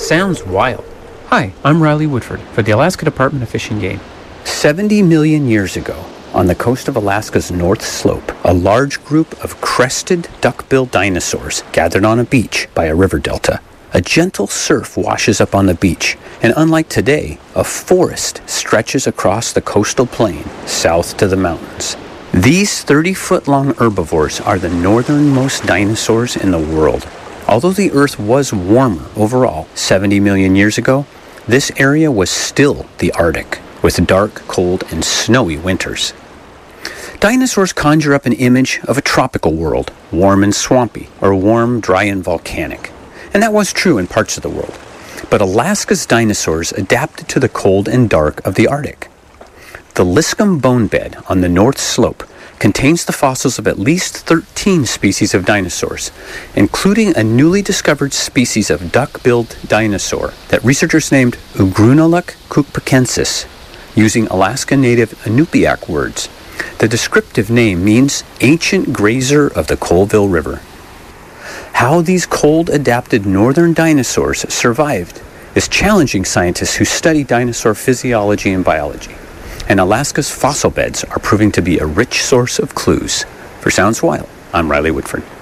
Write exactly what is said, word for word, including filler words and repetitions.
Sounds wild. Hi, I'm Riley Woodford for the Alaska Department of Fish and Game. seventy million years ago, on the coast of Alaska's North Slope, a large group of crested duck-billed dinosaurs gathered on a beach by a river delta. A gentle surf washes up on the beach, and unlike today, a forest stretches across the coastal plain south to the mountains. These thirty-foot-long herbivores are the northernmost dinosaurs in the world. Although the Earth was warmer overall seventy million years ago, this area was still the Arctic, with dark, cold, and snowy winters. Dinosaurs conjure up an image of a tropical world, warm and swampy, or warm, dry, and volcanic. And that was true in parts of the world. But Alaska's dinosaurs adapted to the cold and dark of the Arctic. The Liscum bone bed on the North Slope contains the fossils of at least thirteen species of dinosaurs, including a newly discovered species of duck-billed dinosaur that researchers named Ugrunaluk kukpakensis, using Alaska native Inupiaq words. The descriptive name means ancient grazer of the Colville River. How these cold-adapted northern dinosaurs survived is challenging scientists who study dinosaur physiology and biology. And Alaska's fossil beds are proving to be a rich source of clues. For Sounds Wild, I'm Riley Woodford.